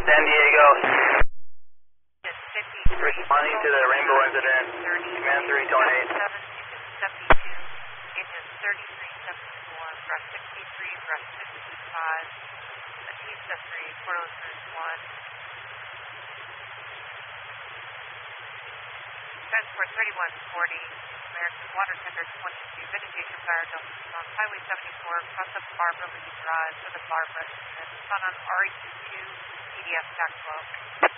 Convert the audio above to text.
San Diego. Responding to the Rainbow incident. Command 3 Tone 8. Engine 3374, thrust 63, thrust 55, Batista 3, Portland Cruise 1. Transport 3140, American Water Tender 22, vegetation fire on Highway 74, cross up Barbara Lee Drive for the Barbara incident. On RE2, EDF TAC 12.